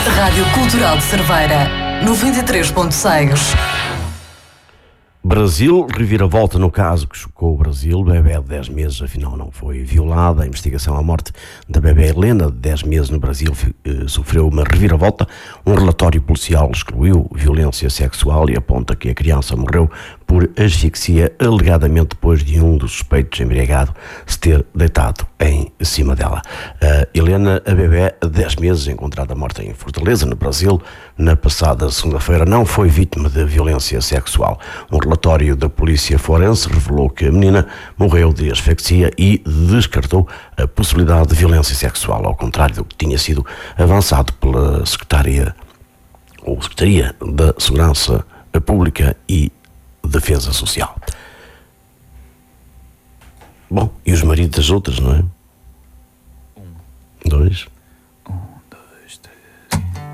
Rádio Cultural de Cerveira, 93.6. Brasil, reviravolta no caso que chocou o Brasil. Bebé de 10 meses, afinal, não foi violada. A investigação à morte da bebé Helena, de 10 meses no Brasil, sofreu uma reviravolta. Um relatório policial excluiu violência sexual e aponta que a criança morreu por asfixia, alegadamente depois de um dos suspeitos embriagado se ter deitado em cima dela. Helena, a bebé de 10 meses, encontrada morta em Fortaleza, no Brasil, na passada segunda-feira, não foi vítima de violência sexual. Um relatório da polícia forense revelou que a menina morreu de asfixia e descartou a possibilidade de violência sexual, ao contrário do que tinha sido avançado pela Secretaria da Segurança Pública e Defesa Social. Bom, e os maridos das outras, não é? 2